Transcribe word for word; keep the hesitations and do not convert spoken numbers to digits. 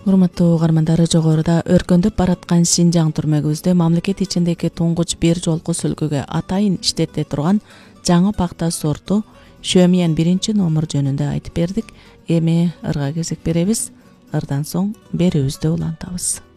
Урматтуу угармандар, жогоруда өркөндөп бараткан Шинжаң түрмөгүбүздө мамлекет ичиндеги туңгуч бир жолку сүлгүгө атайын иштете турган жаңы пакта сорту Шөмиян биринчи номер жөнүндө айтып бердик. Эми ырга кезек беребиз. Ырдан соң берүүбүздү улантабыз.